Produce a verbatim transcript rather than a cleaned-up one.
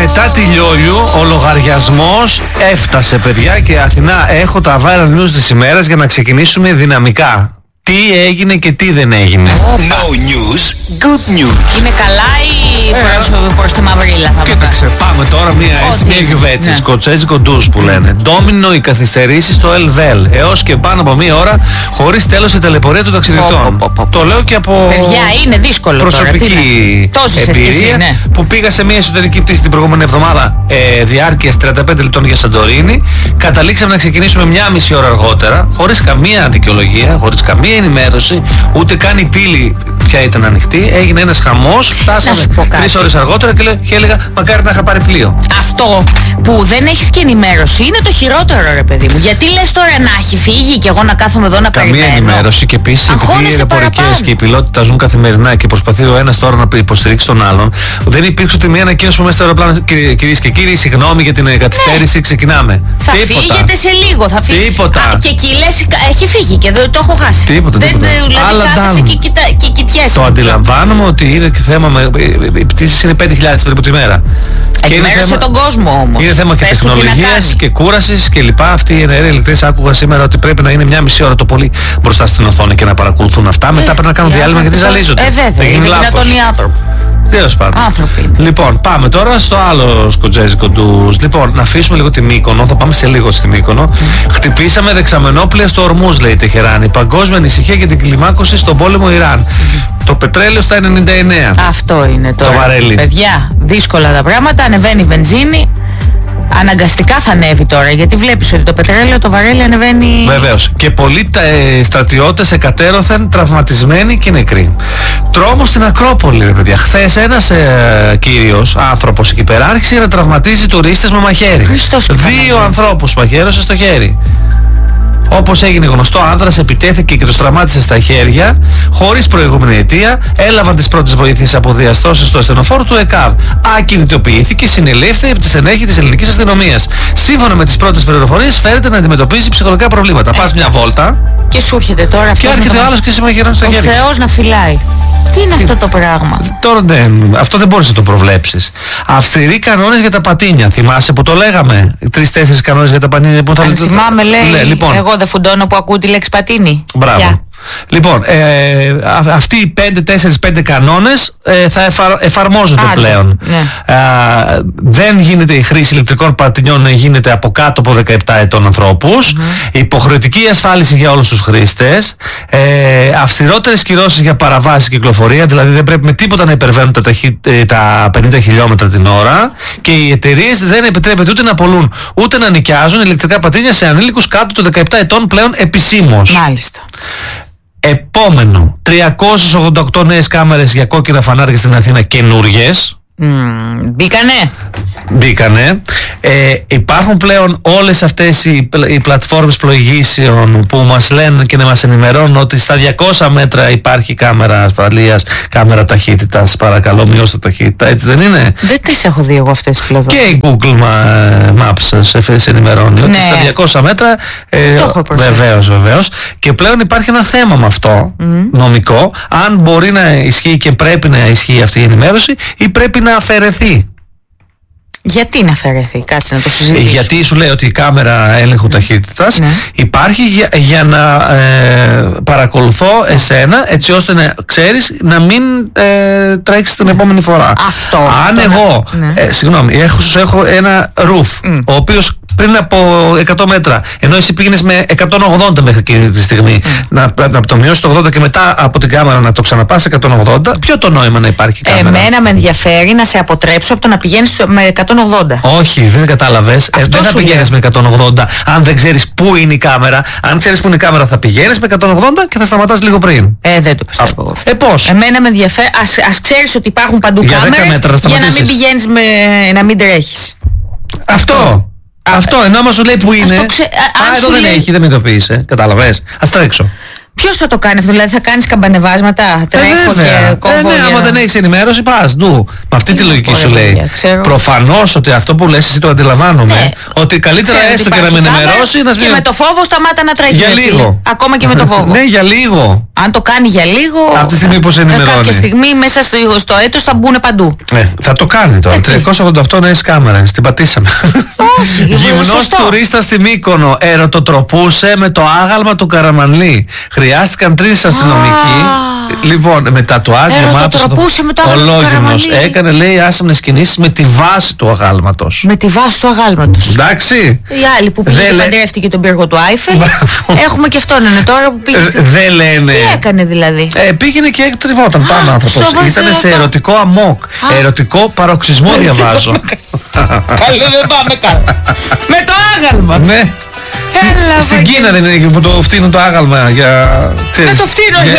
Μετά τη Λιόλιου, ο λογαριασμός έφτασε, παιδιά, και Αθηνά, έχω τα viral news της ημέρας για να ξεκινήσουμε δυναμικά. Τι έγινε και τι δεν έγινε. No news, good news. Είναι καλά ή ε, προς τη μαυρίλα θα Κοίταξε, πάμε τώρα μια έτσι, μια γιουβέτσι, ναι. Σκοτσέζικο ντους που λένε. Ντόμινο οι καθυστερήσεις στο ΕΛΒΕΛ. Έως και πάνω από μία ώρα χωρίς τέλος η ταλαιπωρία των ταξιδιωτών. Oh, oh, oh, oh. Το λέω και από παιδιά, είναι δύσκολο προσωπική τώρα, εμπειρία εσύ, ναι. Που πήγα σε μια εσωτερική πτήση την προηγούμενη εβδομάδα ε, διάρκειας τριάντα πέντε λεπτών για Σαντορίνη. Καταλήξαμε να ξεκινήσουμε μια μισή ώρα αργότερα, χωρίς καμία δικαιολογία, χωρίς καμία ενημέρωση, ούτε καν η πύλη πια ήταν ανοιχτή. Έγινε ένας χαμός. Φτάσαμε τρεις ώρες αργότερα και, λέ, και έλεγα μακάρι να είχα πάρει πλοίο. Αυτό που δεν έχεις και ενημέρωση είναι το χειρότερο, ρε παιδί μου. Γιατί λες τώρα να έχει φύγει και εγώ να κάθομαι εδώ να καμία περιμένω. Καμία ενημέρωση, και επίσης επειδή οι αεροπορικές και οι πιλότοι τα ζουν καθημερινά και προσπαθεί ο ένας τώρα να υποστηρίξει τον άλλον, δεν υπήρξε ούτε μία ανακοίνωση μέσα στο αεροπλάνο. Κυρίες και κύριοι, συγγνώμη για την καθυστέρηση, ναι. Ξεκινάμε. Θα τίποτα. Φύγετε σε λίγο. Θα φύγει. Τίποτα. Α, και εκεί λες έχει φύγει και δεν το έχω χάσει. Τίποτα. Δεν, τίποτα. Δηλαδή κάθεσαι και, κοιτά, και κοιτιέσαι. Το αντιλαμβάνομαι ότι είναι και θέμα με. Οι πτήσεις είναι πέντε χιλιάδες περίπου τη μέρα. Εκμέρωσε τον κόσμο όμως. Είναι θέμα και τεχνολογίας και κούρασης και λοιπά. Αυτή η εναέρια ηλεκτρής άκουγα σήμερα ότι πρέπει να είναι μια μισή ώρα το πολύ μπροστά στην οθόνη και να παρακολουθούν αυτά. Ε, Μετά πρέπει να κάνουν διάλειμμα γιατί ζαλίζονται. Ε, βέβαια. Είναι δυνατόν οι άνθρωποι. Τέλος πάντων. Άνθρωποι. Λοιπόν, πάμε τώρα στο άλλο σκοτζέζικο ντους. Λοιπόν, να αφήσουμε λίγο τη Μύκονο. Θα πάμε σε λίγο στη Μύκονο. Mm. Χτυπήσαμε δεξαμενόπλια στο Ορμούζ, λέει η Τεχεράνη. Παγκόσμια ανησυχία για την κλιμάκωση στον πόλεμο Ιράν. Mm. Το πετρέλαιο στα ενενήντα εννέα. Αυτό είναι τώρα. Το βαρέλι. Παιδιά, δύσκολα τα πράγματα. Ανεβαίνει η βενζίνη. Αναγκαστικά θα ανέβει τώρα, γιατί βλέπεις ότι το πετρέλαιο, το βαρέλι ανεβαίνει. Βεβαίως. Και πολλοί ε, στρατιώτες εκατέρωθεν τραυματισμένοι και νεκροί. Τρόμος στην Ακρόπολη, ρε παιδιά. Χθες ένας ε, κύριος άνθρωπος εκεί πέρα άρχισε να τραυματίζει τουρίστες με μαχαίρι. Χριστός. Δύο ανθρώπους μαχαίρωσε στο χέρι. Όπως έγινε γνωστό, άνδρας επιτέθηκε και τους τραυμάτισε στα χέρια, χωρίς προηγούμενη αιτία. Έλαβαν τις πρώτες βοήθειες από διαστώσεις του ασθενοφόρου του ΕΚΑΒ. Ακινητοποιήθηκε, συνελήφθη από τη στενέχη της ελληνικής αστυνομίας. Σύμφωνα με τις πρώτες πληροφορίες, φέρεται να αντιμετωπίζει ψυχολογικά προβλήματα. Πας μια βόλτα. Και σου έρχεται τώρα αυτό. Και έρχεται ο άλλος και σε μαχαιρώνει στα χέρια. Ο Θεός να φυλάει. Τι είναι αυτό το πράγμα. Τώρα δεν, αυτό δεν μπορείς να το προβλέψεις. Αυστηροί κανόνες για τα πατίνια. Θυμάσαι που το λέγαμε. Τρεις-τέσσερις κανόνες για τα πατίνια που θα Αν θυμάμαι, λέει. Λέ, λοιπόν. Εγώ δεν φουντώνω που ακούω τη λέξη πατίνι. Μπράβο. Yeah. Λοιπόν, ε, α, αυτοί οι πέντε τέσσερις πέντε κανόνες ε, θα εφα, εφαρμόζονται Άντε, πλέον. Ναι. Α, δεν γίνεται η χρήση ηλεκτρικών πατινιών να γίνεται από κάτω από δεκαεπτά ετών ανθρώπους. Mm-hmm. Υποχρεωτική ασφάλιση για όλους τους χρήστες. Ε, αυστηρότερες κυρώσεις για παραβάσεις κυκλοφορία, δηλαδή δεν πρέπει με τίποτα να υπερβαίνουν τα, ταχύ, τα πενήντα χιλιόμετρα την ώρα. Και οι εταιρείες δεν επιτρέπεται ούτε να πωλούν ούτε να νοικιάζουν ηλεκτρικά πατίνια σε ανήλικους κάτω των δεκαεπτά ετών πλέον επισήμως. Μάλιστα. Επόμενο, τριακόσιες ογδόντα οκτώ νέες κάμερες για κόκκινα φανάρια στην Αθήνα, καινούργιες. Mm, μπήκανε. Μπήκανε. Ε, υπάρχουν πλέον όλες αυτές οι, οι πλατφόρμες πλοηγήσεων που μας λένε και να μας ενημερώνουν ότι στα διακόσια μέτρα υπάρχει κάμερα ασφαλείας, κάμερα ταχύτητας. Παρακαλώ, μειώστε ταχύτητα, έτσι δεν είναι? Δεν τις έχω δει εγώ αυτές τις πλατφόρμες. Και η Google Maps σε ενημερώνει, ναι, ότι στα διακόσια μέτρα ε, βεβαίως, βεβαίως. Και πλέον υπάρχει ένα θέμα με αυτό, mm. νομικό, αν μπορεί να ισχύει και πρέπει να ισχύει αυτή η ενημέρωση ή πρέπει να αφαιρεθεί. Γιατί να αφαιρεθεί, κάτσε να το συζητήσουμε. Γιατί σου λέει ότι η κάμερα έλεγχου ταχύτητας, ναι, υπάρχει για, για να ε, παρακολουθώ εσένα, έτσι ώστε να ξέρεις να μην ε, τρέξεις την επόμενη φορά. Αυτό. Αν εγώ, ναι, ε, συγγνώμη, έχω, έχω ένα roof, mm. ο οποίος πριν από εκατό μέτρα, ενώ εσύ πήγαινες με εκατόν ογδόντα μέχρι εκείνη τη στιγμή, mm. να, να το μειώσεις το ογδόντα και μετά από την κάμερα να το ξαναπάς εκατόν ογδόντα, ποιο το νόημα να υπάρχει κάμερα? Εμένα με ενδιαφέρει να σε αποτρέψω από το να πηγαίνεις με εκατόν ογδόντα. Όχι, δεν κατάλαβες. Ε, δεν θα πηγαίνεις με εκατόν ογδόντα αν δεν ξέρεις πού είναι η κάμερα. Αν ξέρεις πού είναι η κάμερα, θα πηγαίνεις με εκατόν ογδόντα και θα σταματάς λίγο πριν. Ε, δεν το πιστεύω. Ε, πώς? Εμένα με ενδιαφέρει, ας, ας ξέρεις ότι υπάρχουν παντού για κάμερες μέτρα, για να μην πηγαίνεις με, να μην τρέχεις. Αυτό. Αυτό, ενώ άμα σου λέει που είναι. Ξε... Α, εδώ δεν λέει... έχει, δεν με ειδοποίησε. Κατάλαβες. Ας τρέξω. Ποιο Ποιος θα το κάνει αυτό, δηλαδή θα κάνεις καμπανεβάσματα, τρέχω βέβαια. και κόβω. Ε, ναι, για... άμα δεν έχεις ενημέρωση, πας. Ντου. Με αυτή τη Είναι λογική ωραία, σου λέει. παιδιά, ξέρω. Προφανώς ότι αυτό που λες εσύ το αντιλαμβάνομαι. Ναι. Ότι καλύτερα Ξέρω ότι έστω και να με υπάρχει κάμερα ενημερώσει να Και σβήνει. με το φόβο σταμάτα να τρέχει. Για ρε φίλε. λίγο. Ακόμα και με το φόβο. Ναι, για λίγο. Αν το κάνει για λίγο. Από τη στιγμή που σε ε, ενημερώνει. Κάποια στιγμή μέσα στο, στο έτος θα μπουν παντού. Ε, θα το κάνει τώρα. Ε, τι? τριακόσιες ογδόντα οκτώ νέες κάμερες. Την πατήσαμε. Όχι, Γυμνός σωστό. τουρίστας στη Μύκονο ερωτοτροπούσε με το άγαλμα του Καραμανλή. Χρειάστηκαν τρεις αστυνομικοί. Λοιπόν, με τατουάζ γεμάτο. Ερωτοτροπούσε με το άγαλμα του Ολόγυμνος. Καραμανλή. Έκανε, λέει, άσαμνες κινήσεις με τη βάση του αγάλματος. Με τη βάση του αγάλματος. Εντάξει. Η άλλη που πήγε Δεν και λέ- παντρεύτηκε τον πύργο του Άιφελ. Μπράβο. Έχουμε και αυτόν είναι τώρα που πήγε. Ε, στη- Δεν λένε. Τι έκανε δηλαδή. Ε, πήγαινε και τριβόταν πάνω άνθρωπος. στο βάζε Ήταν σε τα- ερωτικό αμόκ. Ερωτικό παροξισμό διαβάζω. Καλό, δεν πάμε καλά. Με το άγαλμα. Ναι. Έλα, Στην Βαγγέλη. Κίνα δεν είναι εκεί που το φτύνουν το άγαλμα για... Δεν το φτύνω, για-